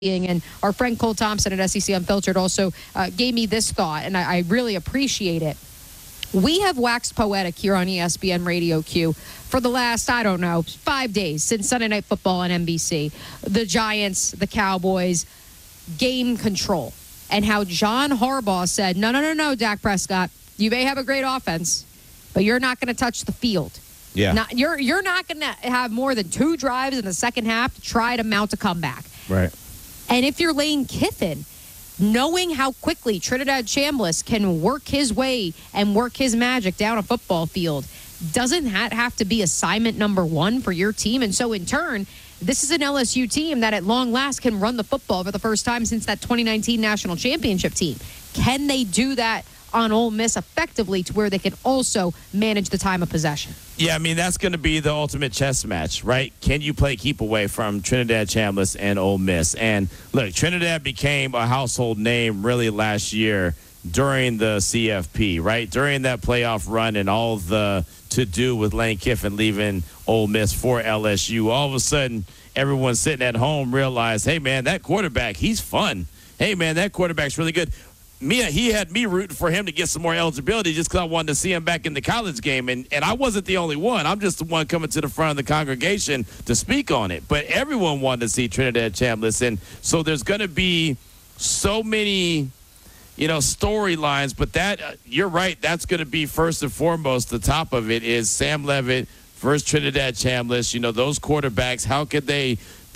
And our friend Cole Thompson at SEC Unfiltered also gave me this thought, and I really appreciate it. We have waxed poetic here on ESPN Radio Q for the last, 5 days since Sunday Night Football on NBC. The Giants, the Cowboys, game control, and how John Harbaugh said, no, Dak Prescott, you may have a great offense, but you're not going to touch the field. Yeah. You're not going to have more than 2 drives in the second half to try to mount a comeback. Right. And if you're Lane Kiffin, knowing how quickly Trinidad Chambliss can work his way and work his magic down a football field, doesn't that have to be assignment number 1 for your team? And so in turn, this is an LSU team that at long last can run the football for the first time since that 2019 national championship team. Can they do that on Ole Miss effectively to where they can also manage the time of possession? Yeah, I mean, that's going to be the ultimate chess match, right? Can you play keep away from Trinidad Chambliss and Ole Miss? And look, Trinidad became a household name really last year during the CFP, right? During that playoff run and all the to-do with Lane Kiffin leaving Ole Miss for LSU. All of a sudden, everyone sitting at home realized, hey, man, that quarterback, he's fun. Hey, man, that quarterback's really good. He had me rooting for him to get some more eligibility just because I wanted to see him back in the college game. And I wasn't the only one. I'm just the one coming to the front of the congregation to speak on it. But everyone wanted to see Trinidad Chambliss. And so there's going to be so many, storylines. But that you're right. That's going to be first and foremost. The top of it is Sam Leavitt versus Trinidad Chambliss. Those quarterbacks, how could they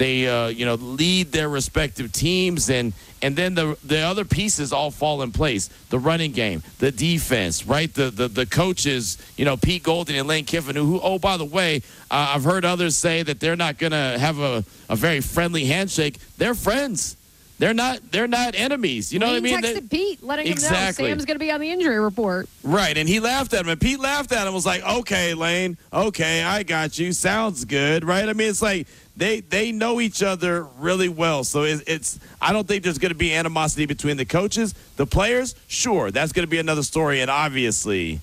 lead their respective teams, and then the other pieces all fall in place. The running game, the defense, right? The coaches, Pete Golding and Lane Kiffin, who oh, by the way, I've heard others say that they're not going to have a very friendly handshake. They're friends. They're not enemies. You know what I mean? Texted Pete, letting him know Sam's going to be on the injury report. Right, and he laughed at him, and Pete laughed at him, was like, okay, Lane, okay, I got you. Sounds good, right? I mean, it's like they know each other really well. So it's I don't think there's going to be animosity between the coaches. The players, sure, that's going to be another story. And obviously,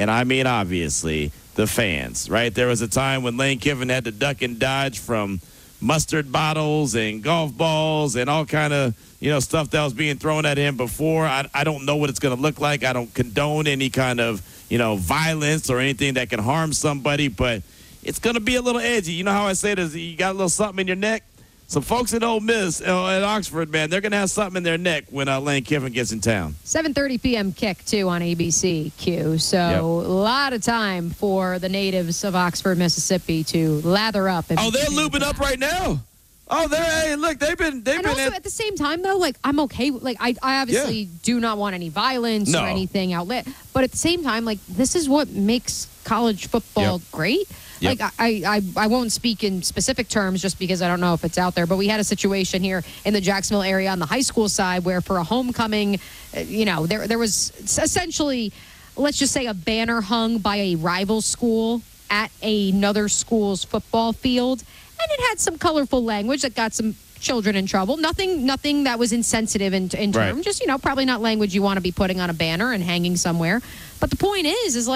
the fans, right? There was a time when Lane Kiffin had to duck and dodge from mustard bottles and golf balls and all kind of, stuff that was being thrown at him before. I don't know what it's going to look like. I don't condone any kind of, violence or anything that can harm somebody, but it's going to be a little edgy. You know how I say this? You got a little something in your neck? Some folks in Ole Miss, at Oxford, man, they're going to have something in their neck when Lane Kiffin gets in town. 7:30 p.m. kick, too, on ABC Q. So Yep. A lot of time for the natives of Oxford, Mississippi to lather up. Oh, they're lubing up right now. Oh, they've been. And also, at the same time, though, I'm okay. I obviously do not want any violence or anything outlet. But at the same time, this is what makes college football great. Yep. I won't speak in specific terms just because I don't know if it's out there, but we had a situation here in the Jacksonville area on the high school side where for a homecoming, there was essentially, let's just say, a banner hung by a rival school at another school's football field, and it had some colorful language that got some children in trouble. Nothing that was insensitive in terms, Right. just, probably not language you want to be putting on a banner and hanging somewhere. But the point is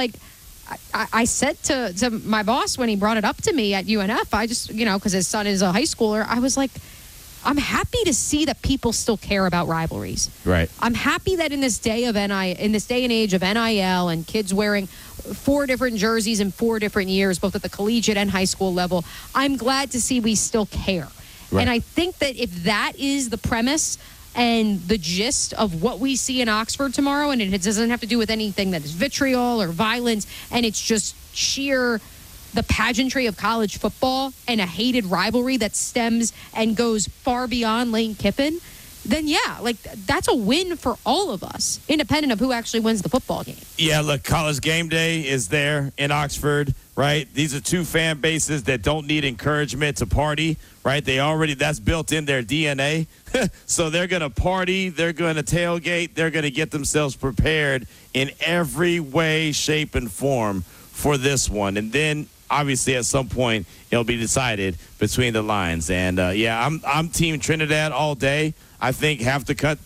I said to my boss when he brought it up to me at UNF, I just, because his son is a high schooler, I was like, I'm happy to see that people still care about rivalries. Right. I'm happy that in this day and age of NIL and kids wearing 4 different jerseys in 4 different years, both at the collegiate and high school level, I'm glad to see we still care. Right. And I think that if that is the premise and the gist of what we see in Oxford tomorrow, and it doesn't have to do with anything that is vitriol or violence, and it's just sheer the pageantry of college football and a hated rivalry that stems and goes far beyond Lane Kiffin, then that's a win for all of us, independent of who actually wins the football game. Yeah, look, College Game Day is there in Oxford, right? These are 2 fan bases that don't need encouragement to party, right? That's built in their DNA. So they're going to party, they're going to tailgate, they're going to get themselves prepared in every way, shape, and form for this one. And then obviously at some point it'll be decided between the lines. And I'm Team Trinidad all day. I think I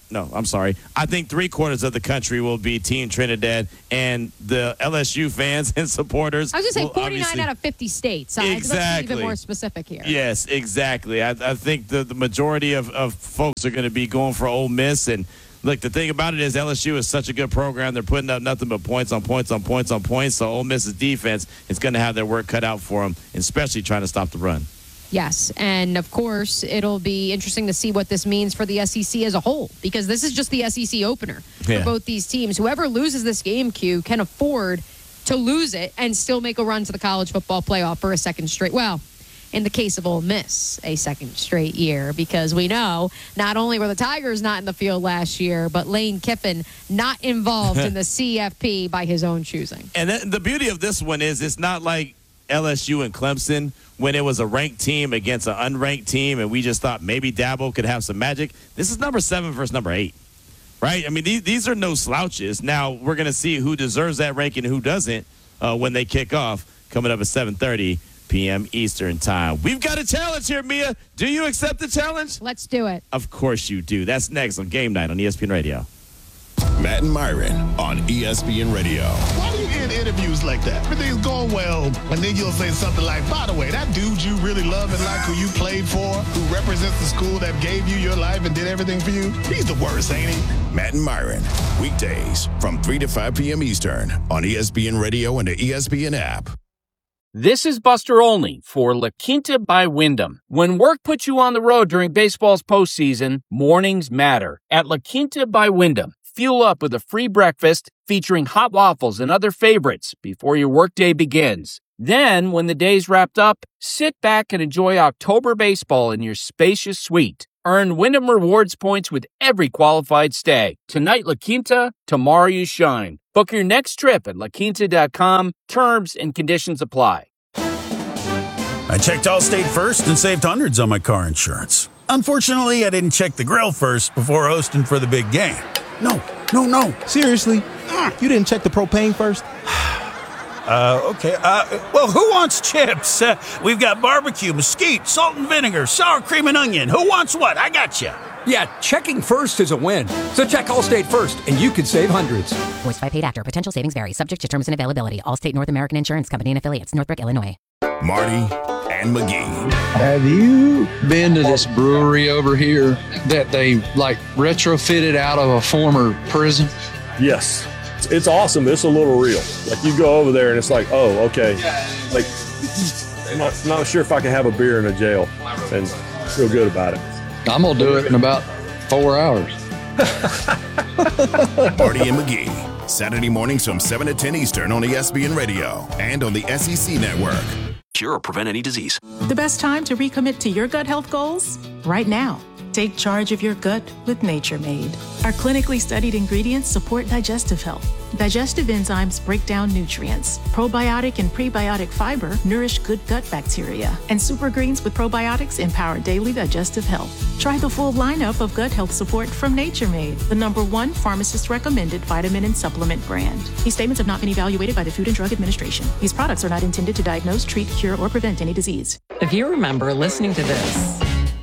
think 3/4 of the country will be Team Trinidad, and the LSU fans and supporters. I was going to say 49 out of 50 states. Exactly. Let's be even more specific here. Yes, exactly. I think the majority of folks are going to be going for Ole Miss. And look, the thing about it is LSU is such a good program. They're putting up nothing but points on points on points on points. So Ole Miss's defense is going to have their work cut out for them, especially trying to stop the run. Yes, and of course, it'll be interesting to see what this means for the SEC as a whole, because this is just the SEC opener for both these teams. Whoever loses this game, Q, can afford to lose it and still make a run to the college football playoff for a second straight. Well, in the case of Ole Miss, a second straight year, because we know not only were the Tigers not in the field last year, but Lane Kiffin not involved in the CFP by his own choosing. And the beauty of this one is it's not like LSU and Clemson when it was a ranked team against an unranked team and we just thought maybe Dabo could have some magic. This is number 7 versus number 8, right? I mean, these are no slouches. Now, we're going to see who deserves that ranking and who doesn't when they kick off coming up at 7:30 p.m. Eastern time. We've got a challenge here, Mia. Do you accept the challenge? Let's do it. Of course you do. That's next on Game Night on ESPN Radio. Matt and Myron on ESPN Radio. Why do you end interviews like that? Everything's going well, and then you'll say something like, by the way, that dude you really love and like, who you played for, who represents the school that gave you your life and did everything for you, he's the worst, ain't he? Matt and Myron, weekdays from 3 to 5 p.m. Eastern on ESPN Radio and the ESPN app. This is Buster Olney for La Quinta by Wyndham. When work puts you on the road during baseball's postseason, mornings matter. At La Quinta by Wyndham, fuel up with a free breakfast featuring hot waffles and other favorites before your workday begins. Then, when the day's wrapped up, sit back and enjoy October baseball in your spacious suite. Earn Wyndham Rewards points with every qualified stay. Tonight, La Quinta, tomorrow you shine. Book your next trip at laquinta.com. Terms and conditions apply. I checked Allstate first and saved hundreds on my car insurance. Unfortunately, I didn't check the grill first before hosting for the big game. No. Seriously? You didn't check the propane first? Okay. Well, who wants chips? We've got barbecue, mesquite, salt and vinegar, sour cream and onion. Who wants what? I got you. Yeah, checking first is a win. So check Allstate first, and you could save hundreds. Voiced by paid actor. Potential savings vary. Subject to terms and availability. Allstate North American Insurance Company and Affiliates. Northbrook, Illinois. Marty and McGee. Have you been to this brewery over here that they like retrofitted out of a former prison? Yes. It's awesome. It's a little real. Like you go over there and it's like, oh, okay. Like, I'm not sure if I can have a beer in a jail and feel good about it. I'm going to do it in about 4 hours. Marty and McGee, Saturday mornings from 7 to 10 Eastern on ESPN Radio and on the SEC Network. Cure or prevent any disease. The best time to recommit to your gut health goals? Right now. Take charge of your gut with Nature Made. Our clinically studied ingredients support digestive health. Digestive enzymes break down nutrients. Probiotic and prebiotic fiber nourish good gut bacteria. And super greens with probiotics empower daily digestive health. Try the full lineup of gut health support from Nature Made, the #1 pharmacist-recommended vitamin and supplement brand. These statements have not been evaluated by the Food and Drug Administration. These products are not intended to diagnose, treat, cure, or prevent any disease. If you remember listening to this,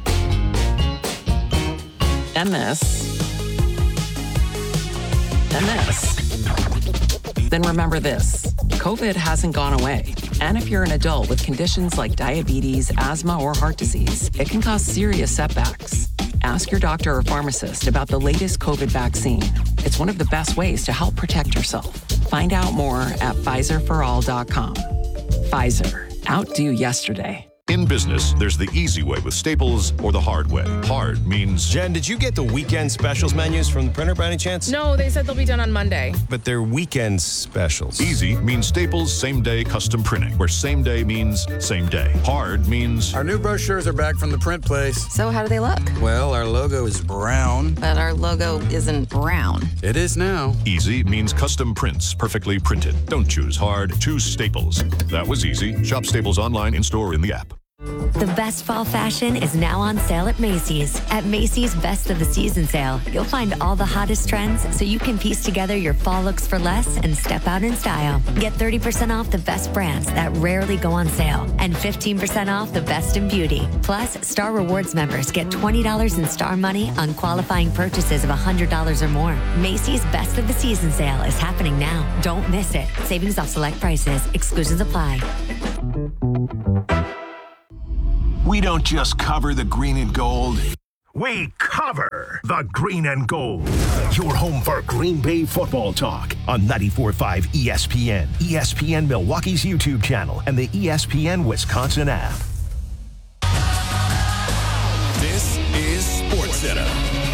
and this, then remember this. COVID hasn't gone away. And if you're an adult with conditions like diabetes, asthma, or heart disease, it can cause serious setbacks. Ask your doctor or pharmacist about the latest COVID vaccine. It's one of the best ways to help protect yourself. Find out more at PfizerForAll.com. Pfizer. Outdo yesterday. In business, there's the easy way with Staples or the hard way. Hard means... Jen, did you get the weekend specials menus from the printer by any chance? No, they said they'll be done on Monday. But they're weekend specials. Easy means Staples same-day custom printing, where same day means same day. Hard means... Our new brochures are back from the print place. So how do they look? Well, our logo is brown. But our logo isn't brown. It is now. Easy means custom prints, perfectly printed. Don't choose hard, choose Staples. That was easy. Shop Staples online, in-store, in the app. The best fall fashion is now on sale at Macy's. At Macy's Best of the Season sale, you'll find all the hottest trends so you can piece together your fall looks for less and step out in style. Get 30% off the best brands that rarely go on sale and 15% off the best in beauty. Plus, Star Rewards members get $20 in Star Money on qualifying purchases of $100 or more. Macy's Best of the Season sale is happening now. Don't miss it. Savings off select prices. Exclusions apply. We don't just cover the green and gold. We cover the green and gold. Your home for Green Bay football talk on 94.5 ESPN, ESPN Milwaukee's YouTube channel, and the ESPN Wisconsin app. This is SportsCenter.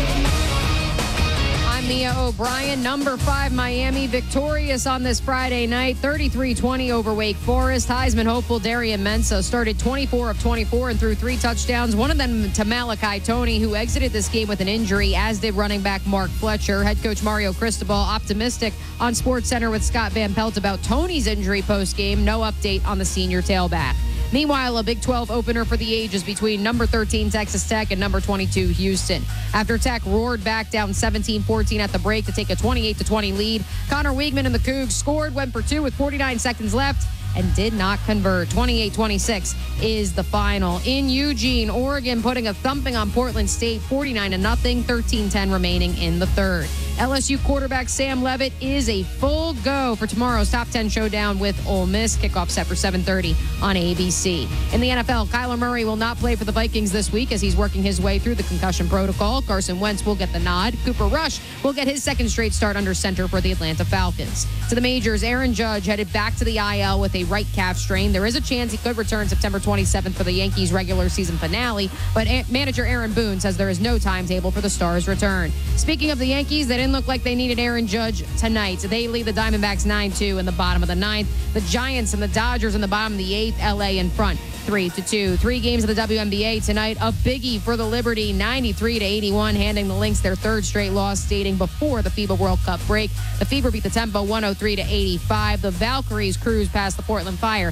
I'm Mia O'Brien. Number 5 Miami victorious on this Friday night, 33-20 over Wake Forest. Heisman hopeful Darian Mensah started 24 of 24 and threw 3 touchdowns, one of them to Malachi Toney, who exited this game with an injury, as did running back Mark Fletcher. Head coach Mario Cristobal optimistic on SportsCenter with Scott Van Pelt about Toney's injury post-game. No update on the senior tailback. Meanwhile, a Big 12 opener for the ages between number 13 Texas Tech and number 22 Houston. After Tech roared back down 17-14 at the break to take a 28-20 lead, Connor Weigman and the Cougs scored, went for 2 with 49 seconds left, and did not convert. 28-26 is the final. In Eugene, Oregon putting a thumping on Portland State, 49-0, 13-10 remaining in the third. LSU quarterback Sam Leavitt is a full go for tomorrow's top 10 showdown with Ole Miss. Kickoff set for 7:30 on ABC. In the NFL, Kyler Murray will not play for the Vikings this week as he's working his way through the concussion protocol. Carson Wentz will get the nod. Cooper Rush will get his second straight start under center for the Atlanta Falcons. To the majors, Aaron Judge headed back to the IL with a right calf strain. There is a chance he could return September 27th for the Yankees regular season finale, but manager Aaron Boone says there is no timetable for the Stars' return. Speaking of the Yankees, they didn't look like they needed Aaron Judge tonight. They lead the Diamondbacks 9-2 in the bottom of the 9th. The Giants and the Dodgers in the bottom of the 8th. LA in front 3-2. 3 games of the WNBA tonight. A biggie for the Liberty, 93-81, handing the Lynx their third straight loss dating before the FIBA World Cup break. The Fever beat the Tempo 103-85. The Valkyries cruise past the Portland Fire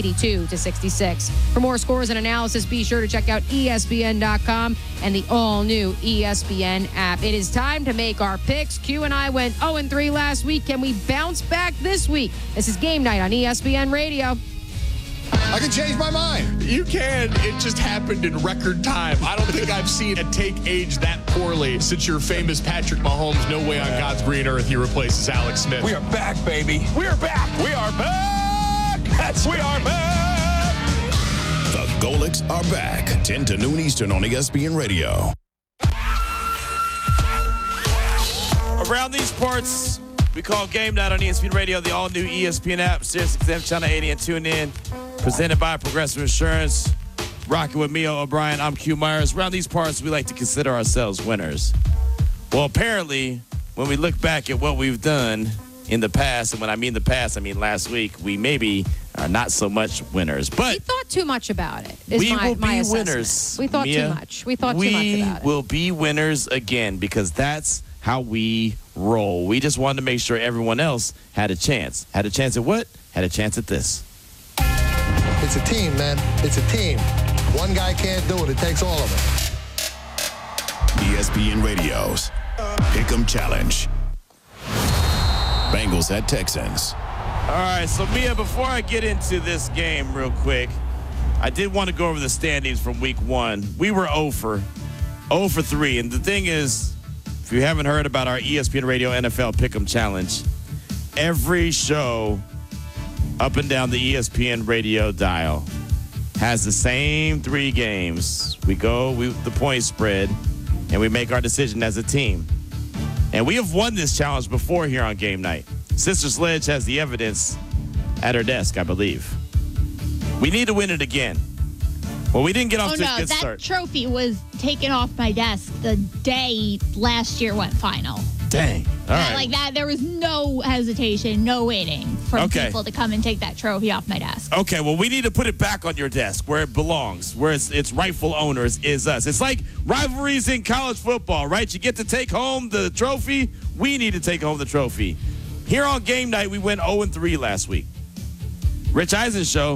82-66. For more scores and analysis, be sure to check out ESPN.com and the all-new ESPN app. It is time to make our picks. Q and I went 0-3 last week. Can we bounce back this week? This is Game Night on ESPN Radio. I can change my mind. You can. It just happened in record time. I don't think I've seen a take age that poorly since your famous Patrick Mahomes, no way on God's green earth he replaces Alex Smith. We are back, baby. We are back. We are back. We are back. The Golics are back. 10 to noon Eastern on ESPN Radio. Around these parts, we call Game Night on ESPN Radio, the all-new ESPN app, SiriusXM Channel 80, and tune in. Presented by Progressive Insurance. Rocking with Mia O'Brien, I'm Q Myers. Around these parts, we like to consider ourselves winners. Well, apparently, when we look back at what we've done in the past, and when I mean the past, I mean last week, we maybe are not so much winners. But we thought too much about it. Is we my, will my be assessment. winners. We thought Mia, too much. We thought too much about it. We will be winners again because that's how we roll. We just wanted to make sure everyone else had a chance. Had a chance at what? Had a chance at this. It's a team, man. It's a team. One guy can't do it. It takes all of us. ESPN Radio's Pick'em Challenge. Bengals at Texans. All right, so Mia, before I get into this game real quick, I did want to go over the standings from week 1. We were 0 for 3. And the thing is, if you haven't heard about our ESPN Radio NFL Pick'em Challenge, every show up and down the ESPN Radio dial has the same 3 games. We go with the point spread, and we make our decision as a team. And we have won this challenge before here on Game Night. Sister Sledge has the evidence at her desk, I believe. We need to win it again. Well, we didn't get off to a good start. That trophy was taken off my desk the day last year went final. Dang. All right. Like that, there was no hesitation, no waiting for people to come and take that trophy off my desk. Okay, well, we need to put it back on your desk where it belongs, where its rightful owners is us. It's like rivalries in college football, right? You get to take home the trophy. We need to take home the trophy. Here on Game Night, we went 0-3 last week. Rich Eisen's show,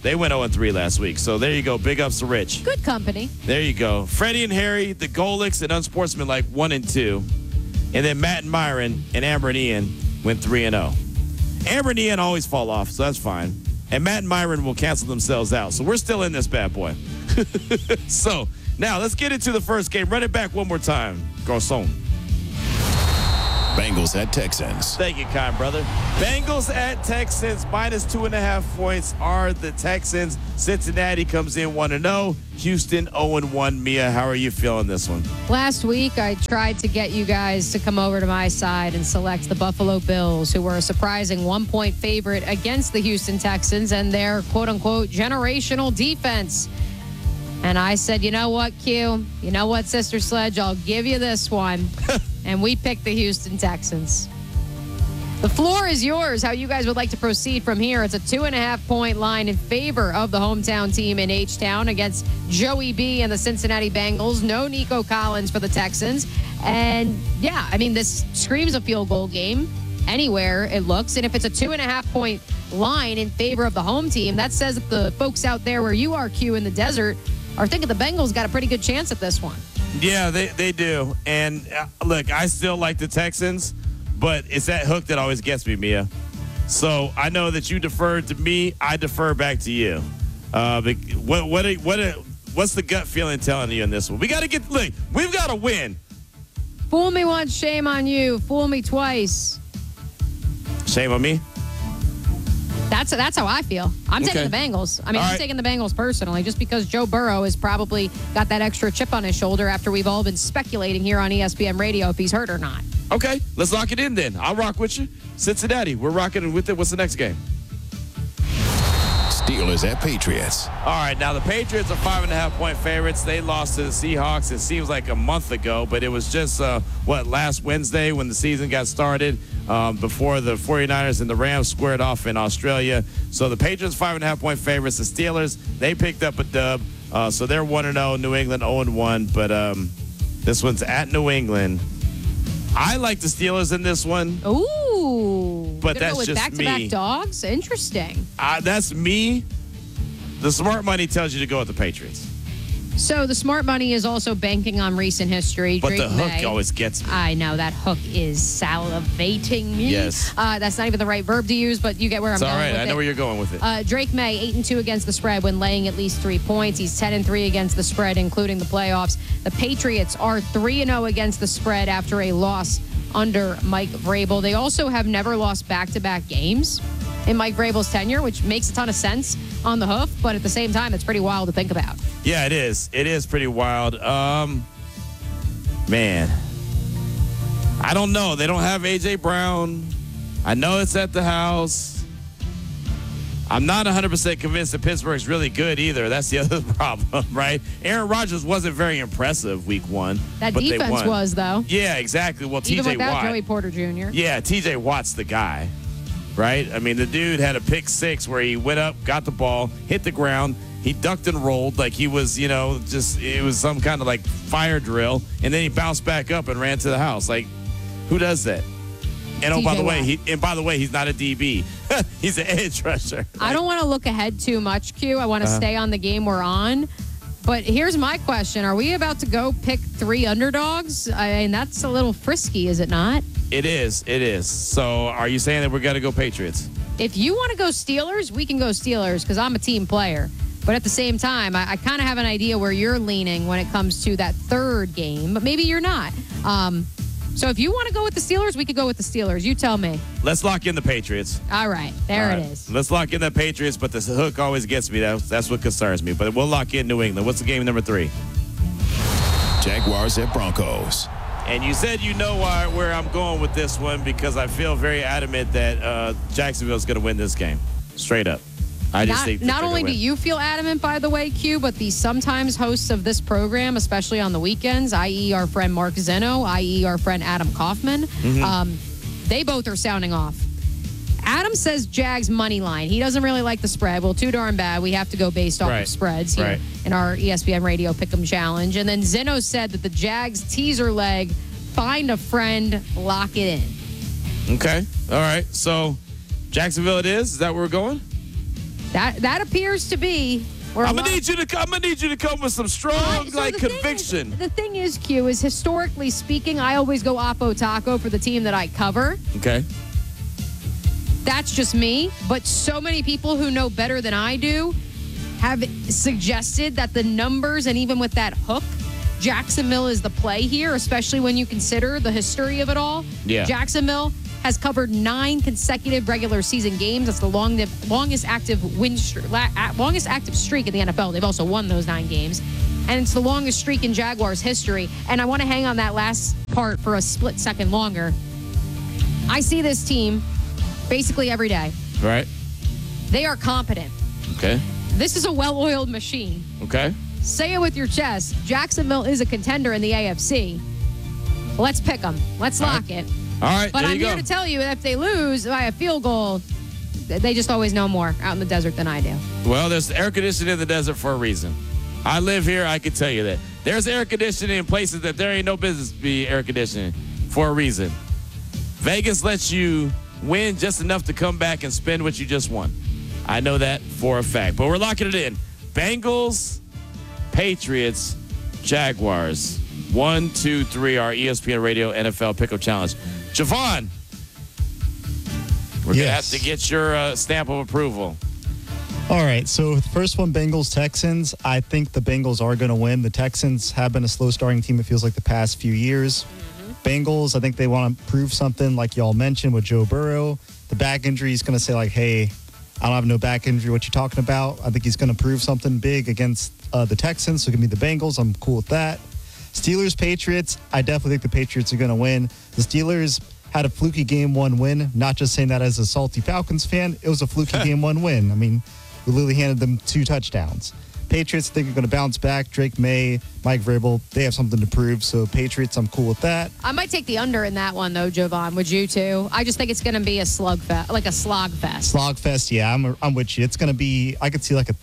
They went 0-3 last week. So there you go. Big ups to Rich. Good company. There you go. Freddie and Harry, the Golics and Unsportsmanlike 1-2. And then Matt and Myron and Amber and Ian went 3-0. Amber and Ian always fall off, so that's fine. And Matt and Myron will cancel themselves out. So we're still in this bad boy. So now let's get into the first game. Run it back one more time. Garçon. Bengals at Texans. Thank you, kind brother. Bengals at Texans, minus 2.5 points are the Texans. Cincinnati comes in 1-0. Houston 0-1. Mia, how are you feeling this one? Last week, I tried to get you guys to come over to my side and select the Buffalo Bills, who were a surprising 1-point favorite against the Houston Texans and their quote-unquote generational defense. And I said, you know what, Q? You know what, Sister Sledge? I'll give you this one. And we picked the Houston Texans. The floor is yours, how you guys would like to proceed from here. It's a 2.5-point line in favor of the hometown team in H-Town against Joey B and the Cincinnati Bengals. No Nico Collins for the Texans. And, yeah, I mean, this screams a field goal game anywhere it looks. And if it's a 2.5-point line in favor of the home team, that says that the folks out there where you are, Q, in the desert, are thinking the Bengals got a pretty good chance at this one. Yeah, they do. And, look, I still like the Texans, but it's that hook that always gets me, Mia. So I know that you deferred to me. I defer back to you. What's the gut feeling telling you in this one? We've got to win. Fool me once, shame on you. Fool me twice. Shame on me? That's how I feel. I'm taking the Bengals. I mean, I'm taking the Bengals personally, just because Joe Burrow has probably got that extra chip on his shoulder after we've all been speculating here on ESPN Radio if he's hurt or not. Okay, let's lock it in then. I'll rock with you. Cincinnati, we're rocking with it. What's the next game? Steelers at Patriots. All right, now the Patriots are 5.5-point favorites. They lost to the Seahawks, it seems like a month ago, but it was just, last Wednesday when the season got started before the 49ers and the Rams squared off in Australia. So the Patriots 5.5-point favorites. The Steelers, they picked up a dub, so they're 1-0. New England 0-1, but this one's at New England. I like the Steelers in this one. Ooh. But that's with just back-to-back me. dogs? Interesting. That's me. The smart money tells you to go with the Patriots. So the smart money is also banking on recent history. But Drake the hook May, always gets me. I know. That hook is salivating me. Yes. That's not even the right verb to use, but you get where I'm going with it. It's all right. I know where you're going with it. Drake May, 8-2 against the spread when laying at least 3 points. He's 10-3 against the spread, including the playoffs. The Patriots are 3-0 against the spread after a loss under Mike Vrabel. They also have never lost back-to-back games in Mike Vrabel's tenure, which makes a ton of sense on the hoof, but at the same time, it's pretty wild to think about. Yeah, it is. It is pretty wild. Man, I don't know. They don't have A.J. Brown. I know it's at the house. I'm not 100% convinced that Pittsburgh's really good either. That's the other problem, right? Aaron Rodgers wasn't very impressive week one. That defense was, though. Yeah, exactly. Well, Even T.J. without Watt. Joey Porter Jr. Yeah, T.J. Watt's the guy, right? I mean, the dude had a pick six where he went up, got the ball, hit the ground. He ducked and rolled like he was, it was some kind of like fire drill. And then he bounced back up and ran to the house. Like, who does that? And by the way, he's not a DB. He's an edge rusher. I don't want to look ahead too much, Q. I want to stay on the game we're on. But here's my question. Are we about to go pick 3 underdogs? I mean, that's a little frisky, is it not? It is. It is. So are you saying that we're going to go Patriots? If you want to go Steelers, we can go Steelers because I'm a team player. But at the same time, I kind of have an idea where you're leaning when it comes to that third game. But maybe you're not. So if you want to go with the Steelers, we could go with the Steelers. You tell me. Let's lock in the Patriots. All right. There it is. Let's lock in the Patriots, but the hook always gets me. That's what concerns me. But we'll lock in New England. What's the game number 3? Jaguars at Broncos. And you said you know where I'm going with this one because I feel very adamant that Jacksonville's going to win this game. Straight up. I just think not only do you feel adamant, by the way, Q, but the sometimes hosts of this program, especially on the weekends, i.e. our friend Mark Zeno, i.e. our friend Adam Kaufman, they both are sounding off. Adam says Jags money line. He doesn't really like the spread. Well, too darn bad. We have to go based off of spreads here in our ESPN Radio Pick'em Challenge. And then Zeno said that the Jags teaser leg, find a friend, lock it in. Okay. All right. So Jacksonville it is. Is that where we're going? That appears to be. I'm gonna need you to come with some strong conviction. The thing is, Q, is historically speaking, I always go Oppo Taco for the team that I cover. Okay. That's just me, but so many people who know better than I do have suggested that the numbers, and even with that hook, Jacksonville is the play here, especially when you consider the history of it all. Yeah. Jacksonville has covered 9 consecutive regular season games. That's the longest active streak in the NFL. They've also won those 9 games. And it's the longest streak in Jaguars history. And I want to hang on that last part for a split second longer. I see this team basically every day. Right. They are competent. Okay. This is a well-oiled machine. Okay. Say it with your chest. Jacksonville is a contender in the AFC. Let's pick them. Let's lock it. All right, but there I'm you here go. to tell you that if they lose by a field goal, they just always know more out in the desert than I do. Well, there's air conditioning in the desert for a reason. I live here, I can tell you that. There's air conditioning in places that there ain't no business to be air conditioning for a reason. Vegas lets you win just enough to come back and spend what you just won. I know that for a fact. But we're locking it in. Bengals, Patriots, Jaguars. 1, 2, 3, our ESPN Radio NFL Pick'em Challenge. Javon, we're going to have to get your stamp of approval. All right, so the first one, Bengals-Texans. I think the Bengals are going to win. The Texans have been a slow-starting team, it feels like, the past few years. Bengals, I think they want to prove something, like y'all mentioned, with Joe Burrow. The back injury is going to say, like, hey, I don't have no back injury. What you talking about? I think he's going to prove something big against the Texans, so give me the Bengals. I'm cool with that. Steelers-Patriots, I definitely think the Patriots are going to win. The Steelers had a fluky Game 1 win. Not just saying that as a salty Falcons fan. It was a fluky Game 1 win. I mean, we literally handed them 2 touchdowns. Patriots, I think, are going to bounce back. Drake May, Mike Vrabel, they have something to prove. So Patriots, I'm cool with that. I might take the under in that one, though, Jovan. Would you, too? I just think it's going to be a slugfest, like a slogfest. Slogfest, yeah, I'm with you. It's going to be, I could see like a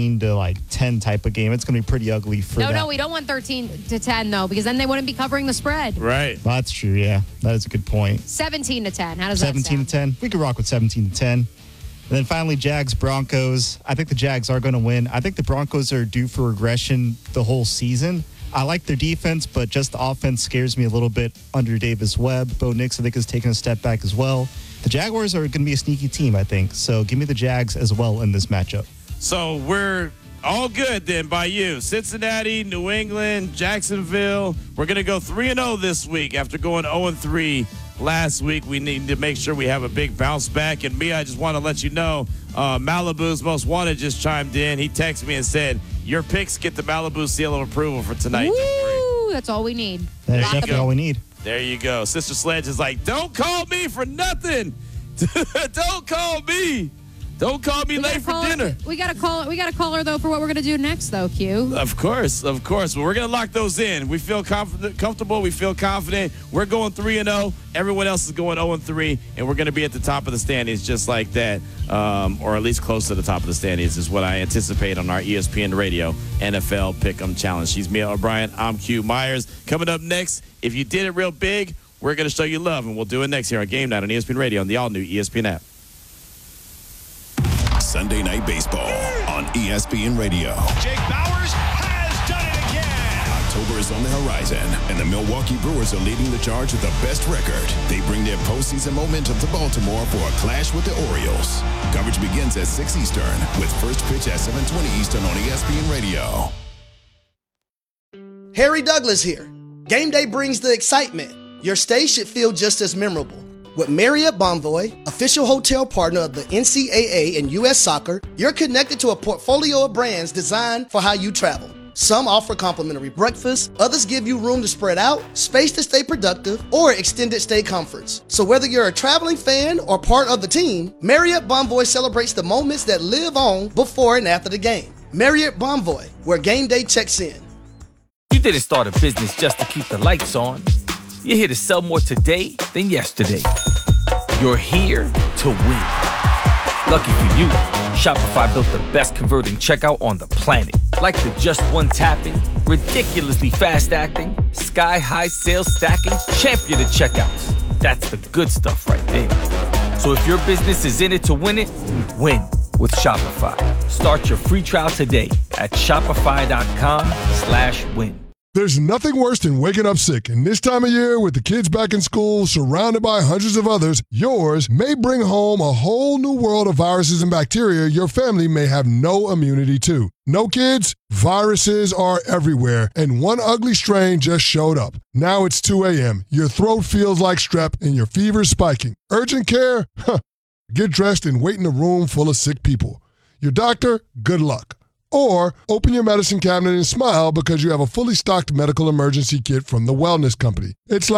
13-10 type of game. It's going to be pretty ugly for that. No, we don't want 13-10, though, because then they wouldn't be covering the spread. Right. Well, that's true, yeah. That is a good point. 17-10. How does that sound? 17-10. We could rock with 17-10. And then finally, Jags-Broncos. I think the Jags are going to win. I think the Broncos are due for regression the whole season. I like their defense, but just the offense scares me a little bit under Davis Webb. Bo Nix, I think, is taking a step back as well. The Jaguars are going to be a sneaky team, I think. So give me the Jags as well in this matchup. So we're all good then by you. Cincinnati, New England, Jacksonville. We're going to go 3-0 this week after going 0-3 last week. We need to make sure we have a big bounce back. And me, I just want to let you know, Malibu's Most Wanted just chimed in. He texted me and said, your picks get the Malibu seal of approval for tonight. Woo! That's all we need. That's definitely all we need. There you go. Sister Sledge is like, don't call me for nothing. Don't call me. Don't call me late for dinner. We got to call her though for what we're going to do next though, Q. Of course. Well, we're going to lock those in. We feel comfortable. We feel confident. We're going 3-0. Everyone else is going 0-3, and we're going to be at the top of the standings just like that, or at least close to the top of the standings is what I anticipate on our ESPN Radio NFL Pick'em Challenge. She's Mia O'Brien. I'm Q Myers. Coming up next, if you did it real big, we're going to show you love, and we'll do it next here on Game Night on ESPN Radio on the all-new ESPN app. Sunday Night Baseball on ESPN Radio. Jake Bauers has done it again. October is on the horizon, and the Milwaukee Brewers are leading the charge with the best record. They bring their postseason momentum to Baltimore for a clash with the Orioles. Coverage begins at 6 Eastern with first pitch at 7:20 Eastern on ESPN Radio. Harry Douglas here. Game day brings the excitement. Your stay should feel just as memorable. With Marriott Bonvoy, official hotel partner of the NCAA and U.S. Soccer, you're connected to a portfolio of brands designed for how you travel. Some offer complimentary breakfast, others give you room to spread out, space to stay productive, or extended stay comforts. So whether you're a traveling fan or part of the team, Marriott Bonvoy celebrates the moments that live on before and after the game. Marriott Bonvoy, where game day checks in. You didn't start a business just to keep the lights on. You're here to sell more today than yesterday. You're here to win. Lucky for you, Shopify built the best converting checkout on the planet. Like the just one tapping, ridiculously fast acting, sky-high sales stacking, champion of checkouts. That's the good stuff right there. So if your business is in it to win it, win. with Shopify. Start your free trial today at shopify.com/win. There's nothing worse than waking up sick, and this time of year, with the kids back in school, surrounded by hundreds of others, yours may bring home a whole new world of viruses and bacteria your family may have no immunity to. No kids? Viruses are everywhere, and one ugly strain just showed up. Now it's 2 a.m., your throat feels like strep, and your fever's spiking. Urgent care? Get dressed and wait in a room full of sick people. Your doctor? Good luck. Or open your medicine cabinet and smile because you have a fully stocked medical emergency kit from the Wellness Company. It's like